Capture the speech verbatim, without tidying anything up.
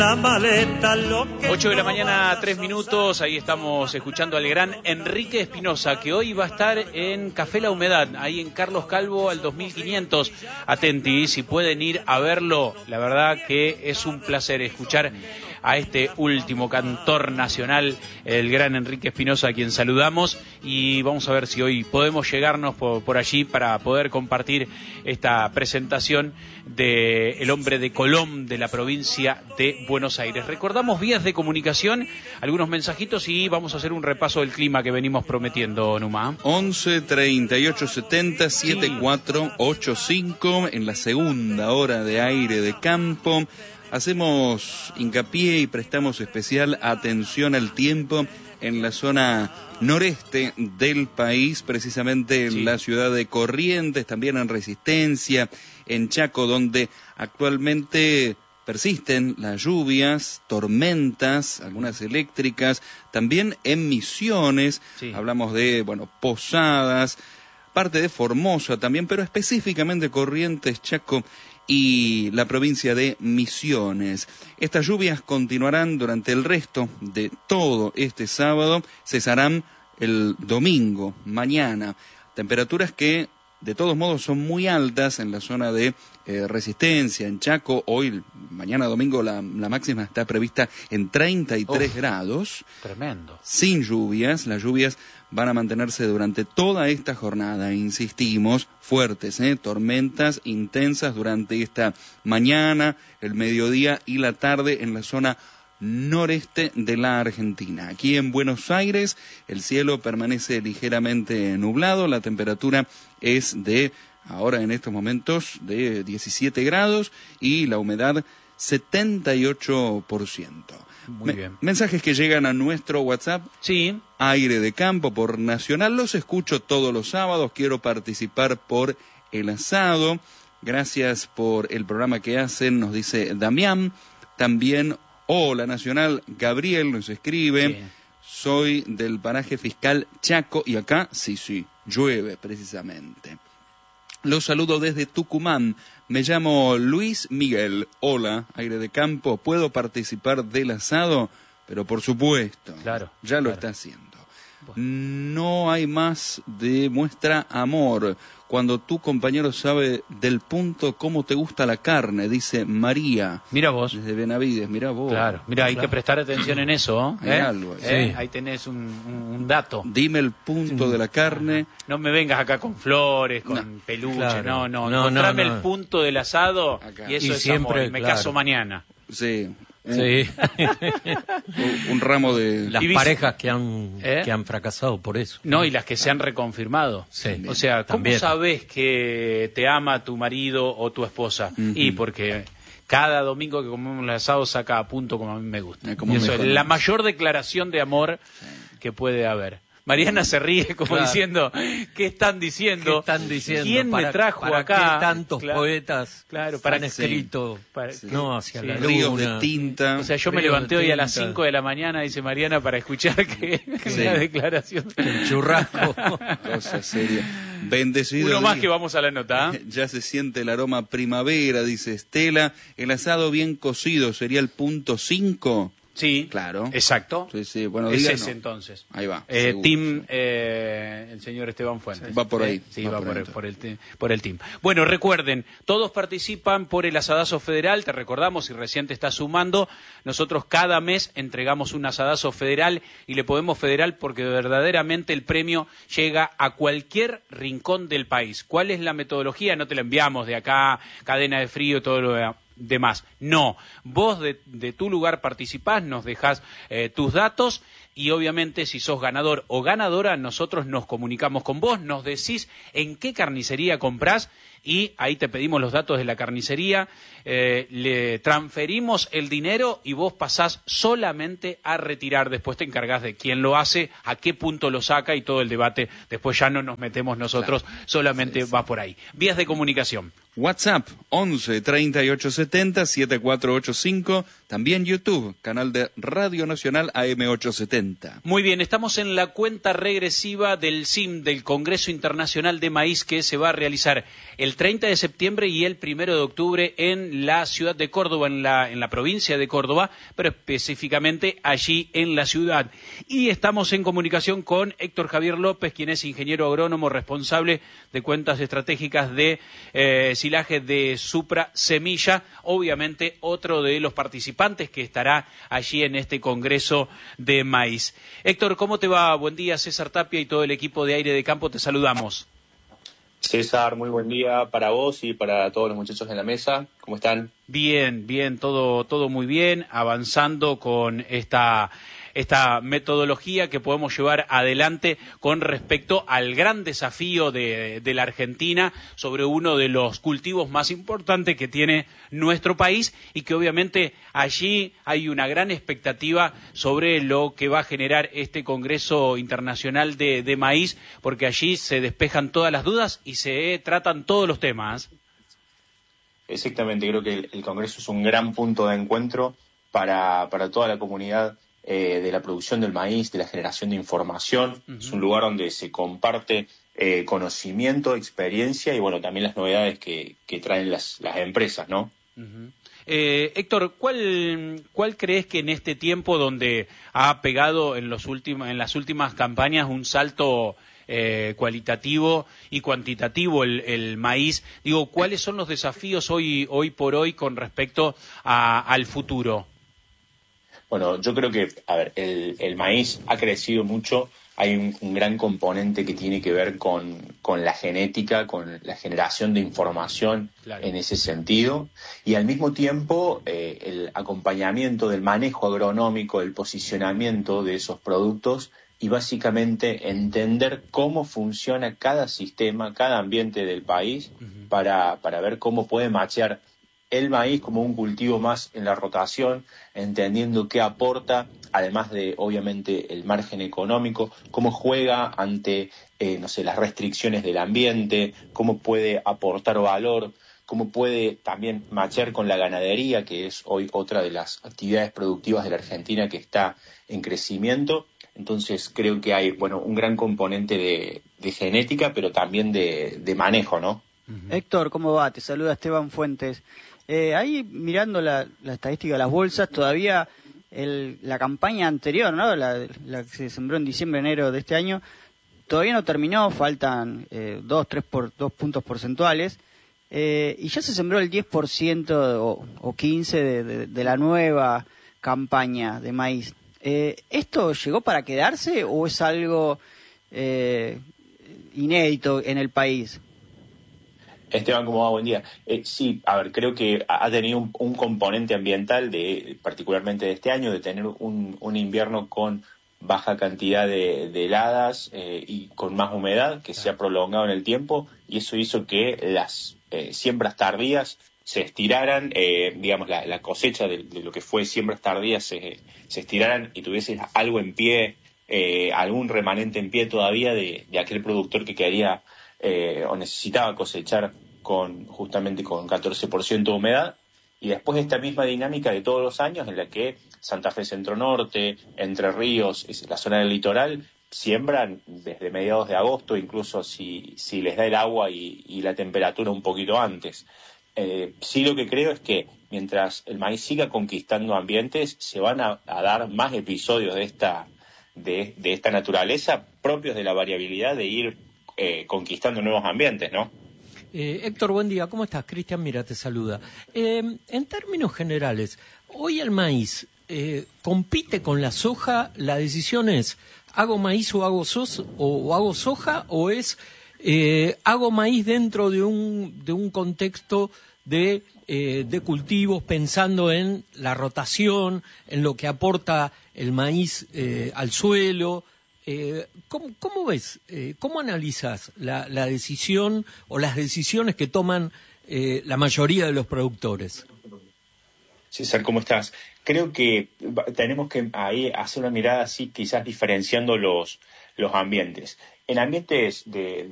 ocho de la mañana, tres minutos, ahí estamos escuchando al gran Enrique Espinosa, que hoy va a estar en Café La Humedad, ahí en Carlos Calvo al dos mil quinientos. Atenti, si pueden ir a verlo, la verdad que es un placer escuchar a este último cantor nacional, el gran Enrique Espinosa, a quien saludamos, y vamos a ver si hoy podemos llegarnos por, por allí para poder compartir esta presentación de El Hombre de Colón de la provincia de Buenos Aires. Recordamos vías de comunicación, algunos mensajitos y vamos a hacer un repaso del clima que venimos prometiendo, Numa. once, treinta y ocho, setenta, setenta y cuatro, ochenta y cinco en la segunda hora de Aire de Campo. Hacemos hincapié y prestamos especial atención al tiempo en la zona noreste del país, precisamente en sí. la ciudad de Corrientes, también en Resistencia, en Chaco, donde actualmente persisten las lluvias, tormentas, algunas eléctricas, también en Misiones, sí. hablamos de, bueno, Posadas, parte de Formosa también, pero específicamente Corrientes, Chaco y la provincia de Misiones. Estas lluvias continuarán durante el resto de todo este sábado, cesarán el domingo, mañana. Temperaturas que de todos modos son muy altas en la zona de eh, Resistencia, en Chaco. Hoy, mañana domingo, la, la máxima está prevista en treinta y tres Uf, grados. Tremendo. Sin lluvias, las lluvias van a mantenerse durante toda esta jornada, insistimos, fuertes, ¿eh? tormentas intensas durante esta mañana, el mediodía y la tarde en la zona noreste de la Argentina. Aquí en Buenos Aires el cielo permanece ligeramente nublado, la temperatura es de, ahora en estos momentos, de diecisiete grados y la humedad setenta y ocho por ciento. Muy Me- bien. Mensajes que llegan a nuestro WhatsApp. Sí. Aire de Campo por Nacional. Los escucho todos los sábados. Quiero participar por el asado. Gracias por el programa que hacen, nos dice Damián. También, hola Nacional, Gabriel nos escribe. Sí. Soy del paraje fiscal Chaco y acá, sí, sí, llueve precisamente. Los saludo desde Tucumán. Me llamo Luis Miguel. Hola, Aire de Campo. ¿Puedo participar del asado? Pero por supuesto, Claro, ya lo claro. está haciendo. Bueno. No hay más de muestra amor cuando tu compañero sabe del punto cómo te gusta la carne, dice María. Mira vos. Desde Benavides, mira vos. Claro, mira, hay Claro. que prestar atención en eso, ¿eh? Hay algo ahí. ¿Eh? Sí. Ahí tenés un, un- un dato. Dime el punto de la carne. No me vengas acá con flores, con No. peluche, Claro. no, no, No, encontrame no, no. el punto del asado Acá. y eso Y es siempre, amor, y me claro. caso mañana. Sí. Un, Sí. un ramo de... Las Y dice- parejas que han, ¿Eh? que han fracasado por eso. No, y las que se han reconfirmado. Sí. O sea, ¿cómo También. sabes que te ama tu marido o tu esposa? Ujú. Y porque cada domingo que comemos el asado saca a punto como a mí me gusta. Eh, como Y eso mejor. es la mayor declaración de amor que puede haber. Mariana se ríe como Claro. diciendo, ¿qué están diciendo? ¿Qué están diciendo? ¿Quién me ¿Para- trajo para acá? qué tantos Claro, poetas claro, para han escrito para- no hacia sí. la ríos luna? de tinta. O sea, yo me Río levanté de hoy a las tinta. cinco de la mañana, dice Mariana, para escuchar que, que Sí. una declaración. El churrasco. Cosa seria. Bendecido Uno más día. que vamos a la nota. ¿Ah? Ya se siente el aroma primavera, dice Estela. El asado bien cocido sería el punto cinco. Sí, Claro. Exacto. Sí, sí, bueno, es díganos. ese entonces. Ahí va. Eh, seguro. team, eh, el señor Esteban Fuentes. Va por ahí, Eh, Sí, va va, por por, ahí, el, por, el, te- por el team. Bueno, recuerden, todos participan por el asadazo federal. Te recordamos, si recién te estás sumando, nosotros cada mes entregamos un asadazo federal y le podemos federal porque verdaderamente el premio llega a cualquier rincón del país. ¿Cuál es la metodología? No te la enviamos de acá, cadena de frío, todo lo de demás. No, vos de, de tu lugar participás, nos dejás eh, tus datos y obviamente si sos ganador o ganadora, nosotros nos comunicamos con vos, nos decís en qué carnicería comprás y ahí te pedimos los datos de la carnicería, eh, le transferimos el dinero y vos pasás solamente a retirar, después te encargás de quién lo hace, a qué punto lo saca y todo el debate, después ya no nos metemos nosotros, Claro. solamente Sí, sí. va por ahí. Vías de comunicación. WhatsApp once, treinta y ocho, setenta, setenta y cuatro ochenta y cinco. También YouTube, canal de Radio Nacional A M ochocientos setenta. Muy bien, estamos en la cuenta regresiva del C I M, del Congreso Internacional de Maíz, que se va a realizar el treinta de septiembre y el primero de octubre en la ciudad de Córdoba, en la, en la provincia de Córdoba, pero específicamente allí en la ciudad. Y estamos en comunicación con Héctor Javier López, quien es ingeniero agrónomo responsable de cuentas estratégicas de eh, silaje de Supra Semilla, obviamente otro de los participantes que estará allí en este Congreso de Maíz. Héctor, ¿cómo te va? Buen día, César Tapia y todo el equipo de Aire de Campo, te saludamos. César, muy buen día para vos y para todos los muchachos en la mesa. ¿Cómo están? Bien, bien, todo, todo muy bien, avanzando con esta, esta metodología que podemos llevar adelante con respecto al gran desafío de, de la Argentina sobre uno de los cultivos más importantes que tiene nuestro país y que obviamente allí hay una gran expectativa sobre lo que va a generar este Congreso Internacional de, de Maíz, porque allí se despejan todas las dudas y se tratan todos los temas. Exactamente, creo que el, el Congreso es un gran punto de encuentro para, para toda la comunidad eh, de la producción del maíz, de la generación de información. Uh-huh. Es un lugar donde se comparte eh, conocimiento, experiencia y bueno, también las novedades que, que traen las, las empresas, ¿no? Uh-huh. Eh, Héctor, ¿cuál, ¿cuál crees que en este tiempo donde ha pegado en, los últimos, en las últimas campañas un salto Eh, cualitativo y cuantitativo el, el maíz? Digo, ¿cuáles son los desafíos hoy hoy por hoy con respecto a, al futuro? Bueno, yo creo que, a ver, el, el maíz ha crecido mucho. Hay un, un gran componente que tiene que ver con, con la genética, con la generación de información, claro, en ese sentido. Y al mismo tiempo, eh, el acompañamiento del manejo agronómico, el posicionamiento de esos productos y básicamente entender cómo funciona cada sistema, cada ambiente del país, uh-huh, para, para ver cómo puede machear el maíz como un cultivo más en la rotación, entendiendo qué aporta, además de, obviamente, el margen económico, cómo juega ante, eh, no sé, las restricciones del ambiente, cómo puede aportar valor, cómo puede también machear con la ganadería, que es hoy otra de las actividades productivas de la Argentina que está en crecimiento. Entonces creo que hay, bueno, un gran componente de, de genética, pero también de, de manejo, ¿no? Uh-huh. Héctor, ¿cómo va? Te saluda Esteban Fuentes. Eh, ahí mirando la, la estadística de las bolsas, todavía el, la campaña anterior, ¿no? La, la que se sembró en diciembre, enero de este año, todavía no terminó, faltan eh, dos, tres por, dos puntos porcentuales, eh, y ya se sembró el diez por ciento o, o quince por ciento de, de, de la nueva campaña de maíz. Eh, ¿Esto llegó para quedarse o es algo eh, inédito en el país? Esteban, ¿cómo va? Buen día. Eh, sí, a ver, creo que ha tenido un, un componente ambiental, de particularmente de este año, de tener un, un invierno con baja cantidad de, de heladas eh, y con más humedad que se ha prolongado en el tiempo, y eso hizo que las eh, siembras tardías se estiraran, eh, digamos, la, la cosecha de, de lo que fue siembras tardías se, se estiraran y tuvieses algo en pie, eh, algún remanente en pie todavía de, de aquel productor que quería eh, o necesitaba cosechar con justamente con catorce por ciento de humedad. Y después esta misma dinámica de todos los años en la que Santa Fe Centro Norte, Entre Ríos, la zona del litoral, siembran desde mediados de agosto, incluso si, si les da el agua y, y la temperatura un poquito antes. Eh, sí, lo que creo es que mientras el maíz siga conquistando ambientes, se van a, a dar más episodios de esta, de, de esta naturaleza propios de la variabilidad de ir eh, conquistando nuevos ambientes, ¿no? Eh, Héctor, buen día. ¿Cómo estás? Cristian Mira te saluda. Eh, en términos generales, hoy el maíz eh, compite con la soja. La decisión es, ¿hago maíz o hago, sos, o hago soja? ¿O es, eh, hago maíz dentro de un, de un contexto de, eh, de cultivos, pensando en la rotación, en lo que aporta el maíz eh, al suelo? Eh, ¿cómo, ¿Cómo ves, eh, cómo analizas la, la decisión o las decisiones que toman eh, la mayoría de los productores? César, ¿cómo estás? Creo que tenemos que ahí hacer una mirada así, quizás diferenciando los, los ambientes. En ambientes de